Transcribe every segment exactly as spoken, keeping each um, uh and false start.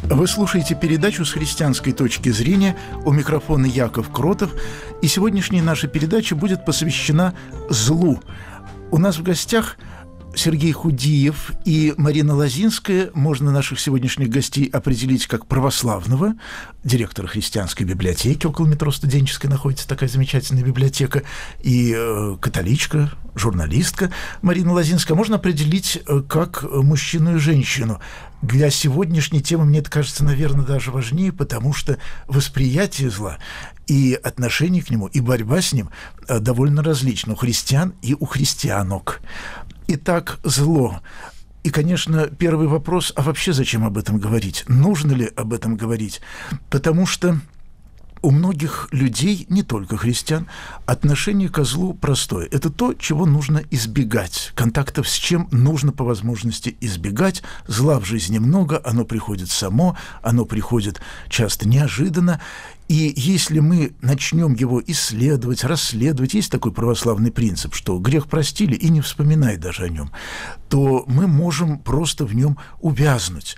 Вы слушаете передачу «С христианской точки зрения». У микрофона Яков Кротов. И сегодняшняя наша передача будет посвящена злу. У нас в гостях Сергей Худиев и Марина Лозинская. Можно наших сегодняшних гостей определить как православного, директора христианской библиотеки, около метро Студенческой находится такая замечательная библиотека, и э, католичка, журналистка Марина Лозинская. Можно определить э, как мужчину и женщину. Для сегодняшней темы мне это кажется, наверное, даже важнее, потому что восприятие зла и отношение к нему, и борьба с ним э, довольно различны у христиан и у христианок. Итак, зло. И, конечно, первый вопрос, а вообще зачем об этом говорить? Нужно ли об этом говорить? Потому что у многих людей, не только христиан, отношение ко злу простое. Это то, чего нужно избегать. Контактов с чем нужно по возможности избегать. Зла в жизни много, оно приходит само, оно приходит часто неожиданно. И если мы начнем его исследовать, расследовать, есть такой православный принцип, что грех простили и не вспоминай даже о нем, то мы можем просто в нем увязнуть.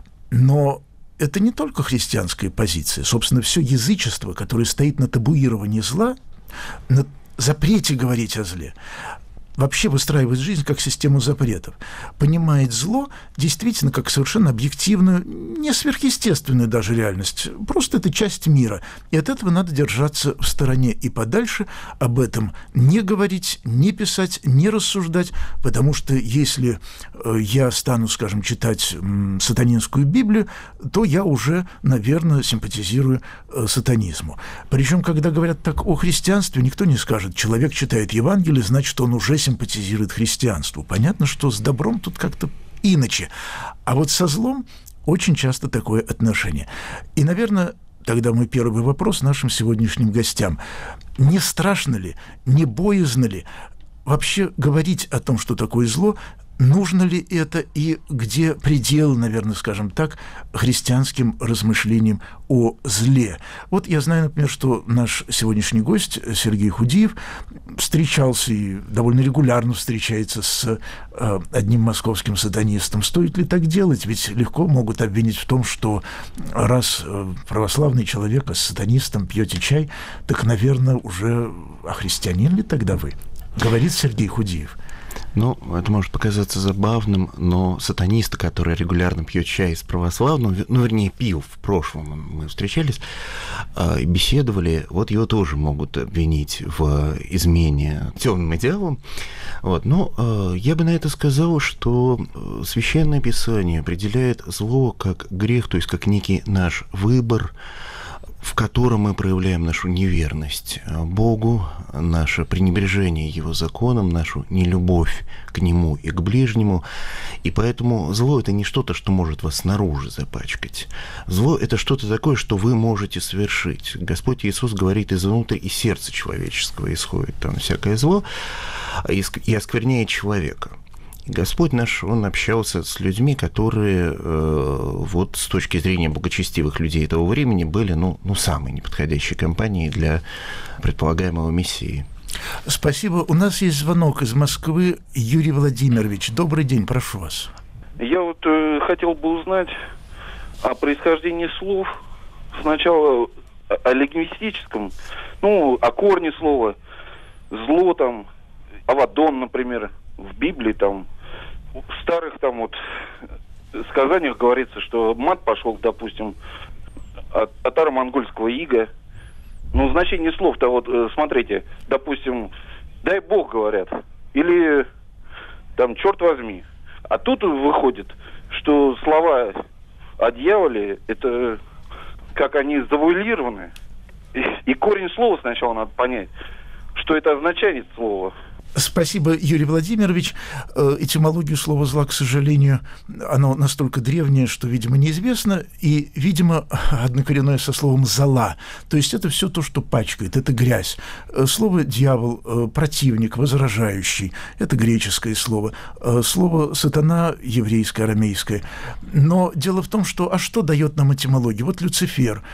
Но это не только христианская позиция. Собственно, все язычество, которое стоит на табуировании зла, на запрете говорить о зле, вообще выстраивает жизнь как систему запретов, понимает зло действительно как совершенно объективную, не сверхъестественную даже реальность. Просто это часть мира. И от этого надо держаться в стороне и подальше, об этом не говорить, не писать, не рассуждать, потому что если я стану, скажем, читать сатанинскую Библию, то я уже, наверное, симпатизирую сатанизму. Причем, когда говорят так о христианстве, никто не скажет, человек читает Евангелие, значит, он уже симпатизирует христианству. Понятно, что с добром тут как-то иначе. А вот со злом очень часто такое отношение. И, наверное, тогда мой первый вопрос нашим сегодняшним гостям. Не страшно ли, не боязно ли вообще говорить о том, что такое зло? Нужно ли это и где предел, наверное, скажем так, христианским размышлениям о зле? Вот я знаю, например, что наш сегодняшний гость Сергей Худиев встречался и довольно регулярно встречается с э, одним московским сатанистом. Стоит ли так делать? Ведь легко могут обвинить в том, что раз э, православный человек, а с сатанистом пьете чай, так, наверное, уже а христианин ли тогда вы? Говорит Сергей Худиев. Ну, это может показаться забавным, но сатаниста, который регулярно пьет чай с православным, ну, вернее, пил в прошлом, мы встречались и беседовали, вот его тоже могут обвинить в измене темным идеалам. Вот. Но я бы на это сказал, что Священное Писание определяет зло как грех, то есть как некий наш выбор, в котором мы проявляем нашу неверность Богу, наше пренебрежение Его законом, нашу нелюбовь к Нему и к ближнему. И поэтому зло – это не что-то, что может вас снаружи запачкать. Зло – это что-то такое, что вы можете совершить. Господь Иисус говорит, изнутри из сердца человеческого исходит там всякое зло и оскверняет человека. Господь наш, Он общался с людьми, которые э, вот с точки зрения благочестивых людей этого времени были, ну, ну самой неподходящей компанией для предполагаемого Мессии. Спасибо. У нас есть звонок из Москвы. Юрий Владимирович, добрый день, прошу вас. Я вот э, хотел бы узнать о происхождении слов. Сначала о лингвистическом, ну, о корне слова. Зло там, Авадон, например, в Библии там, в старых там вот сказаниях говорится, что мат пошел, допустим, от татаро-монгольского ига. Ну, значение слов-то вот, смотрите, допустим, дай Бог, говорят, или там, черт возьми. А тут выходит, что слова о дьяволе, это как они завуалированы. И, и корень слова сначала надо понять, что это означает слово. Спасибо, Юрий Владимирович. Этимологию слова «зла», к сожалению, оно настолько древнее, что, видимо, неизвестно, и, видимо, однокоренное со словом «зола». То есть это все то, что пачкает, это грязь. Слово «дьявол» – противник, возражающий, это греческое слово. Слово «сатана» – еврейское, арамейское. Но дело в том, что а что дает нам этимология? Вот Люцифер.